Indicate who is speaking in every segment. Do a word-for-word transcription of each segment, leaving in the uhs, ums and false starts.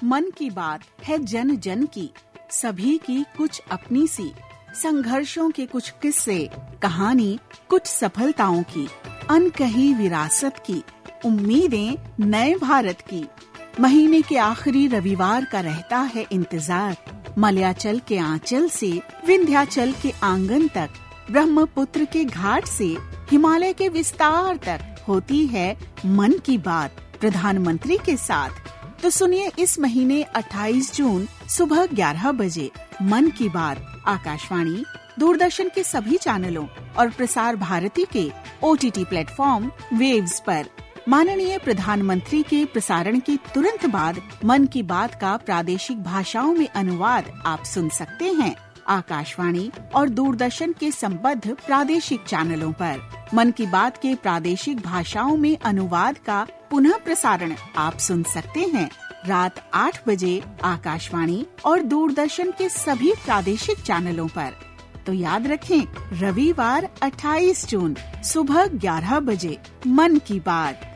Speaker 1: मन की बात है जन जन की, सभी की कुछ अपनी सी, संघर्षों के कुछ किस्से, कहानी कुछ सफलताओं की, अनकही विरासत की, उम्मीदें नए भारत की। महीने के आखिरी रविवार का रहता है इंतजार, मलयाचल के आंचल से विंध्याचल के आंगन तक, ब्रह्मपुत्र के घाट से हिमालय के विस्तार तक होती है मन की बात प्रधानमंत्री के साथ। तो सुनिए इस महीने अट्ठाईस जून सुबह ग्यारह बजे मन की बात आकाशवाणी, दूरदर्शन के सभी चैनलों और प्रसार भारती के ओटीटी प्लेटफॉर्म वेव्स पर। माननीय प्रधानमंत्री के प्रसारण के तुरंत बाद मन की बात का प्रादेशिक भाषाओं में अनुवाद आप सुन सकते हैं आकाशवाणी और दूरदर्शन के संबद्ध प्रादेशिक चैनलों पर। मन की बात के प्रादेशिक भाषाओं में अनुवाद का पुनः प्रसारण आप सुन सकते हैं रात आठ बजे आकाशवाणी और दूरदर्शन के सभी प्रादेशिक चैनलों पर। तो याद रखें, रविवार अट्ठाईस जून सुबह ग्यारह बजे मन की बात।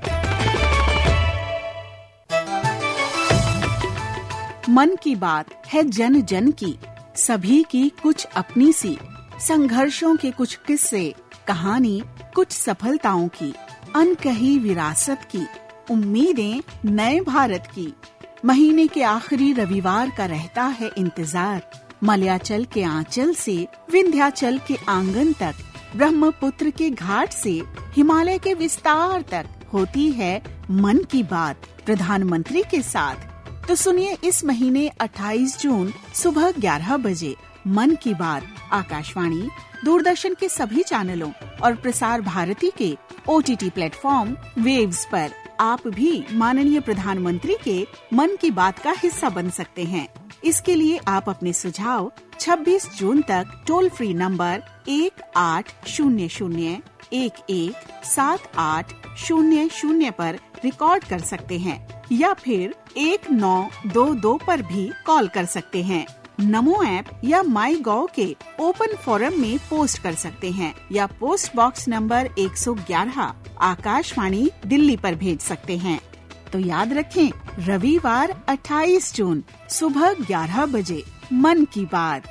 Speaker 1: मन की बात है जन जन की, सभी की कुछ अपनी सी, संघर्षों के कुछ किस्से, कहानी कुछ सफलताओं की, अनकही विरासत की, उम्मीदें नए भारत की। महीने के आखिरी रविवार का रहता है इंतजार, मलयाचल के आंचल से विंध्याचल के आंगन तक, ब्रह्मपुत्र के घाट से हिमालय के विस्तार तक होती है मन की बात प्रधानमंत्री के साथ। तो सुनिए इस महीने अट्ठाईस जून सुबह ग्यारह बजे मन की बात आकाशवाणी, दूरदर्शन के सभी चैनलों और प्रसार भारती के ओटीटी प्लेटफॉर्म वेव्स पर। आप भी माननीय प्रधानमंत्री के मन की बात का हिस्सा बन सकते हैं। इसके लिए आप अपने सुझाव छब्बीस जून तक टोल फ्री नंबर एक आठ शून्य शून्य एक एक सात आठ शून्य शून्य पर रिकॉर्ड कर सकते हैं या फिर एक नौ दो दो पर भी कॉल कर सकते हैं। नमो ऐप या माई गॉव के ओपन फोरम में पोस्ट कर सकते हैं या पोस्ट बॉक्स नंबर एक सौ ग्यारह आकाशवाणी दिल्ली पर भेज सकते हैं। तो याद रखें, रविवार अट्ठाईस जून सुबह ग्यारह बजे मन की बात।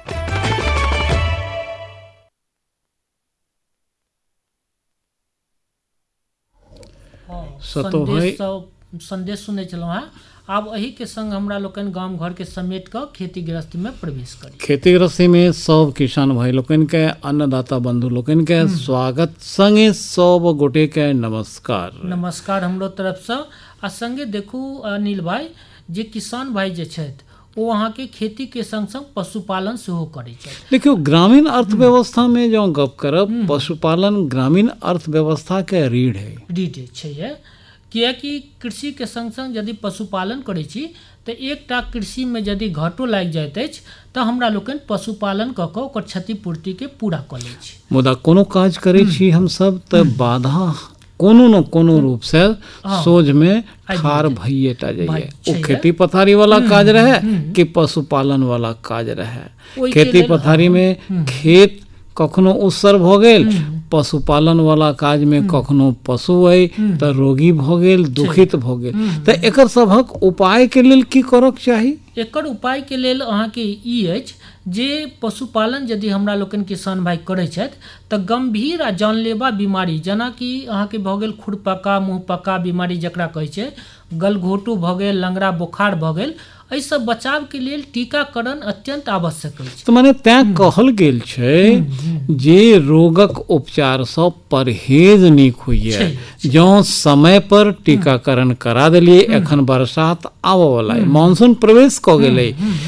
Speaker 2: संदेश संदेश सुने चलो है। आब अही के संग हमरा लोकन गांव घर के समेट कर खेती गृहस्थी में प्रवेश करी।
Speaker 3: खेती गृहस्थी में सब किसान भाई लोकन के, अन्नदाता बंधु लोकन के स्वागत, संगे सब गोटे के नमस्कार
Speaker 2: नमस्कार हमरो तरफ से। आ संगे देखू अनिल भाई, जे किसान भाई जे छथि वो वहाँ के खेती के संग संग पशुपालन सेहो करै छथि।
Speaker 3: देखियो, ग्रामीण अर्थव्यवस्था में जो गप करब, पशुपालन ग्रामीण अर्थव्यवस्था के रीढ़ है
Speaker 2: रीढ़ छै। कियाकि कृषि के संग संग यदि पशुपालन करै छी तऽ एकटा कृषि में यदि घाटो लागि जाइत अछि तऽ हमरा लोकनि पशुपालन कऽ कऽ ओकर क्षतिपूर्ति के पूरा कऽ लै छी।
Speaker 3: मुदा कोनो काज करै छी हम सब तऽ बाधा कोनो न कोनो रूप से सोझ में ठार भइए टा जाइए। ओ खेती पथारी वाला काज रहे कि पशुपालन वाला काज रहे। खेती पथारी में खेत कखनो उसर भ गेल, पशुपालन वाला काज में कखनो पशु अइ तऽ रोगी भ गेल, दुखित भ गेल। तऽ एकर सभक उपाय के लेल की करक चाही?
Speaker 2: एकर उपाय के लेल अहाँ के ई अछि जे पशुपालन यदि हमरा लोकनि किसान भाई करै छथि तऽ गंभीर आ जानलेवा बीमारी जेना कि अहाँ के भऽ गेल खुरपक्का, मुँहपक्का बीमारी जकरा कहै छै, गलघोटू भऽ गेल, लंगड़ा बोखार भऽ गेल, एहि सब बचाव के लेल टीकाकरण अत्यंत आवश्यक अछि।
Speaker 3: तो माने तैं कहल गेल छै जे रोगक उपचार से परहेज नीक होइए। जो समय पर टीकाकरण करा देलिए, एखन बरसात आबऽ वाला है, मानसून प्रवेश कऽ गेलै,